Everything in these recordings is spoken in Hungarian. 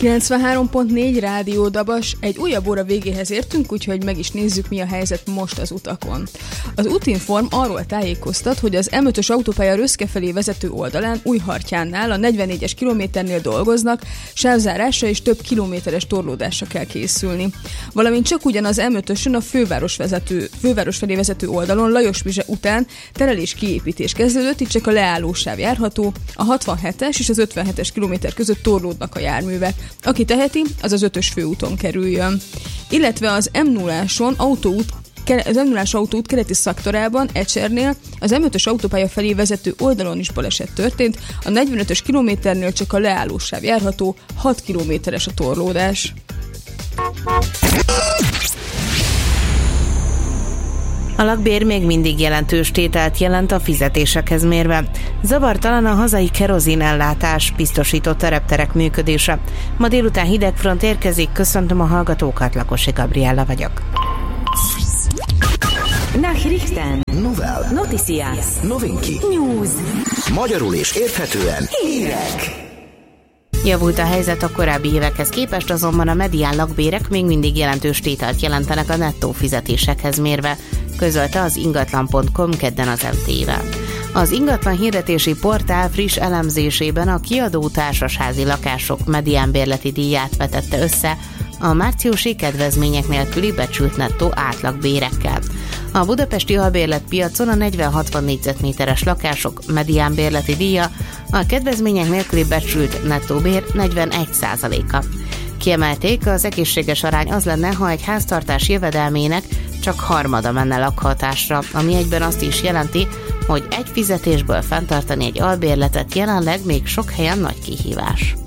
93.4 Rádió Dabas. Egy újabb óra végéhez értünk, úgyhogy meg is nézzük, mi a helyzet most az utakon. Az Útinform arról tájékoztat, hogy az M5-ös autópálya Röszke felé vezető oldalán Újhartyánnál a 44-es kilométernél dolgoznak, sávzárásra és több kilométeres torlódásra kell készülni. Valamint csak ugyanaz M5-ösön a főváros felé vezető oldalon Lajos-Mizse után terelés kiépítés kezdődött, itt csak a leállósáv járható, a 67-es és az 57-es kilométer között torlódnak a járművek. Aki teheti, az az 5-ös főúton kerüljön. Illetve az M0-áson az M0-ás autóút keleti szaktorában, Ecsernél, az M5-ös autópálya felé vezető oldalon is baleset történt, a 45-ös kilométernél csak a leállósáv járható, 6 kilométeres a torlódás. A lakbér még mindig jelentős tételt jelent a fizetésekhez mérve. Zavartalan a hazai kerozinellátás, biztosított a repterek működése. Ma délután hidegfront érkezik, köszöntöm a hallgatókat, Lakosi Gabriella vagyok. Nachrichten. Novel. Noticias. Novinki. News. Magyarul és érthetően. Hírek. Javult a helyzet a korábbi évekhez képest, azonban a medián lakbérek még mindig jelentős tételt jelentenek a nettó fizetésekhez mérve, közölte az ingatlan.com kedden az MT-vel. Az ingatlan hirdetési portál friss elemzésében a kiadó társasházi lakások mediánbérleti díját vetette össze a márciusi kedvezmények nélküli becsült nettó átlagbérekkel. A budapesti albérletpiacon a 40-60 négyzetméteres lakások mediánbérleti díja a kedvezmények nélküli becsült nettóbér 41%-a. Kiemelték, az egészséges arány az lenne, ha egy háztartás jövedelmének csak harmada menne lakhatásra, ami egyben azt is jelenti, hogy egy fizetésből fenntartani egy albérletet jelenleg még sok helyen nagy kihívás.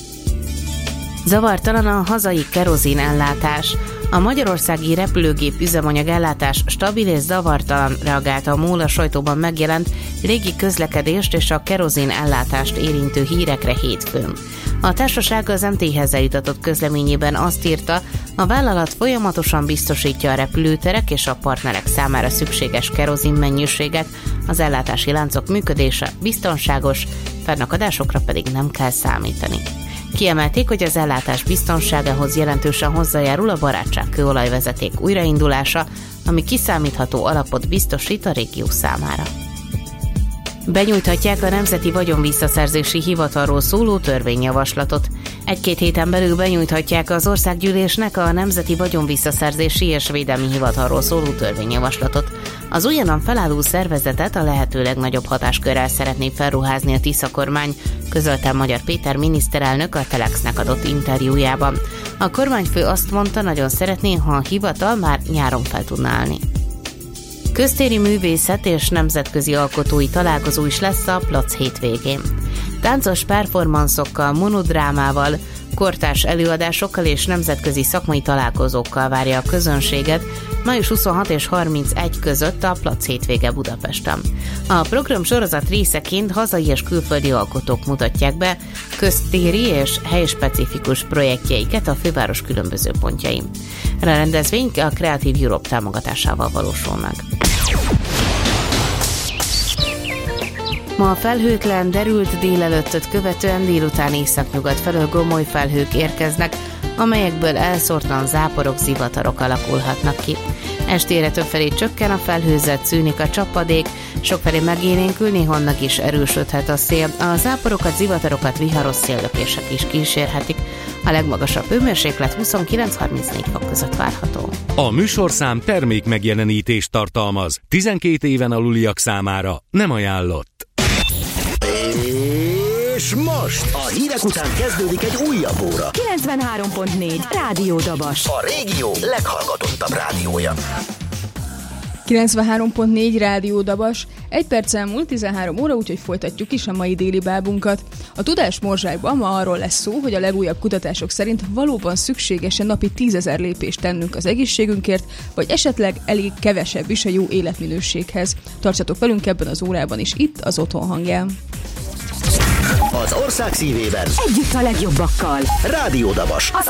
Zavartalan a hazai kerozinellátás. A magyarországi repülőgép üzemanyag ellátás stabil és zavartalan, reagálta a MOL a sajtóban megjelent légi közlekedést és a kerozin ellátást érintő hírekre hétfőn. A társaság az MT-hez eljutatott közleményében azt írta, a vállalat folyamatosan biztosítja a repülőterek és a partnerek számára szükséges kerozin mennyiséget, az ellátási láncok működése biztonságos, fennakadásokra pedig nem kell számítani. Kiemelték, hogy az ellátás biztonságához jelentősen hozzájárul a barátságkőolajvezeték újraindulása, ami kiszámítható alapot biztosít a régió számára. Benyújthatják a Nemzeti Vagyonvisszaszerzési Hivatalról szóló törvényjavaslatot. 1-2 héten belül benyújthatják az Országgyűlésnek a Nemzeti Vagyonvisszaszerzési és Védelmi Hivatalról szóló törvényjavaslatot. Az újonnan felálló szervezetet a lehető legnagyobb hatáskörrel szeretné felruházni a Tisza kormány, közölte Magyar Péter miniszterelnök a Telexnek adott interjújában. A kormányfő azt mondta, nagyon szeretné, ha a hivatal már nyáron fel tudna állni. Köztéri művészet és nemzetközi alkotói találkozó is lesz a Plac hétvégén. Táncos performanszokkal, monodrámával, kortárs előadásokkal és nemzetközi szakmai találkozókkal várja a közönséget május 26 és 31 között a Plac hétvége Budapesten. A program sorozat részeként hazai és külföldi alkotók mutatják be köztéri és helyspecifikus projektjeiket a főváros különböző pontjain. A rendezvény a Creative Europe támogatásával valósul meg. Ma a felhőtlen, derült délelőttöt követően délután északnyugat felől gomoly felhők érkeznek, amelyekből elszórtan záporok, zivatarok alakulhatnak ki. Estére többfelé csökken a felhőzet, szűnik a csapadék, sokfelé megélénkül, néha annak is erősödhet a szél. A záporokat, zivatarokat viharos széllökések is kísérhetik. A legmagasabb hőmérséklet 29-34 fok között várható. A műsorszám termék megjelenítést tartalmaz. 12 éven aluliak számára nem ajánlott. És most a hírek után kezdődik egy újabb óra. 93.4 Rádió Dabas. A régió leghallgatottabb rádiója. 93.4 Rádió Dabas. 1 perccel múlt 13 óra, úgyhogy folytatjuk is a mai déli bábunkat. A Tudás morzsákban ma arról lesz szó, hogy a legújabb kutatások szerint valóban szükséges-e napi 10 000 lépést tennünk az egészségünkért, vagy esetleg elég kevesebb is a jó életminőséghez. Tartsatok velünk ebben az órában is, itt az Otthon hangján. Az ország szívében együtt a legjobbakkal. Rádió Dabas. Az